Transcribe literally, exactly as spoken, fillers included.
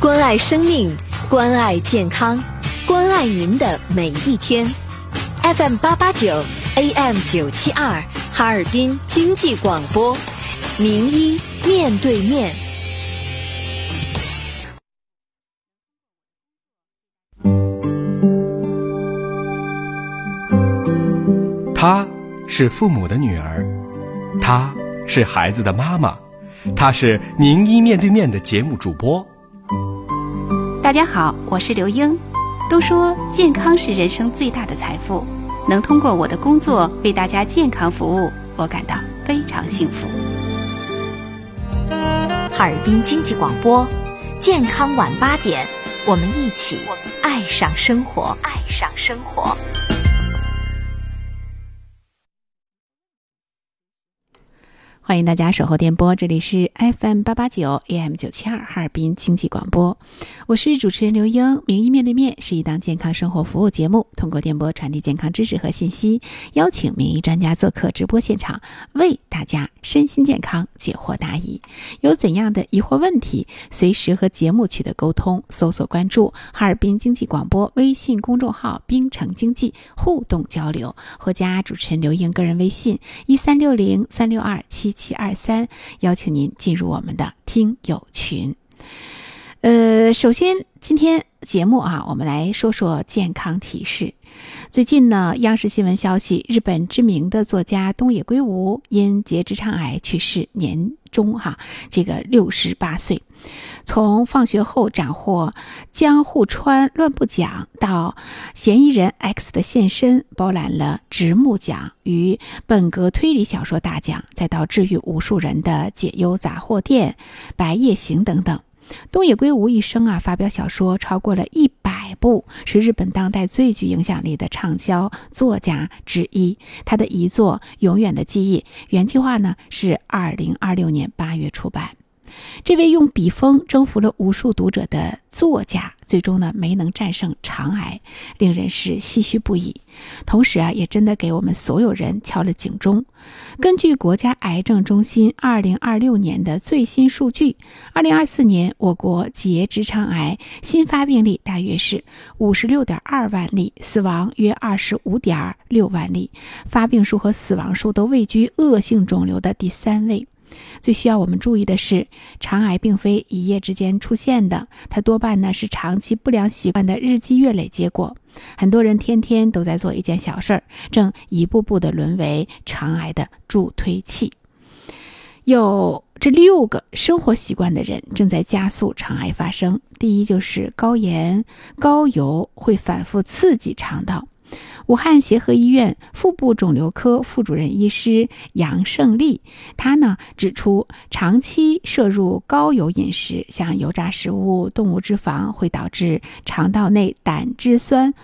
关爱生命，关爱健康，关爱您的每一天。F M 八八九 A M 九七二，哈尔滨经济广播，名医面对面。 她是父母的女儿，她是孩子的妈妈，她是名医面对面的节目主播。 大家好，我是刘英。都说健康是人生最大的财富，能通过我的工作为大家健康服务，我感到非常幸福。 哈尔滨经济广播，健康晚八点，我们一起爱上生活，爱上生活。 欢迎大家守候电波，这里是 F M 八八九 A M 九七二哈尔滨经济广播，我是主持人刘英。名医面对面是一档健康生活服务节目，通过电波传递健康知识和信息，邀请名医专家做客直播现场，为大家身心健康解惑答疑。有怎样的疑惑问题，随时和节目取得沟通，搜索关注哈尔滨经济广播微信公众号滨城经济互动交流，或加主持人刘英个人微信一三六零三六二七七二三，邀请您进入我们的听友群。呃，首先今天节目啊，我们来说说健康提示。最近呢，央视新闻消息，日本知名的作家东野圭吾因结直肠癌去世，年终哈，这个六十八岁。从放学后斩获江户川乱步奖到嫌疑人 X 的现身，包揽了直木奖与本格推理小说大奖，再到治愈无数人的解忧杂货店、白夜行等等。东野圭吾一生啊，发表小说超过了一百部，是日本当代最具影响力的畅销作家之一。他的遗作《永远的记忆》原计划呢是二零二六年八月出版。这位用笔锋征服了无数读者的作家，最终呢没能战胜肠癌，令人是唏嘘不已。同时啊，也真的给我们所有人敲了警钟。根据国家癌症中心二零二六年的最新数据，二零二四年我国结直肠癌新发病例大约是五十六点二万例，死亡约二十五点六万例，发病数和死亡数都位居恶性肿瘤的第三位。最需要我们注意的是，肠癌并非一夜之间出现的，它多半呢是长期不良习惯的日积月累结果。很多人天天都在做一件小事儿，正一步步的沦为肠癌的助推器。有这六个生活习惯的人正在加速肠癌发生。第一就是高盐、高油会反复刺激肠道。武汉协和医院腹部肿瘤科副主任医师杨胜利，他呢指出，长期摄入高油饮食，像油炸食物、动物脂肪，会导致肠道内胆汁酸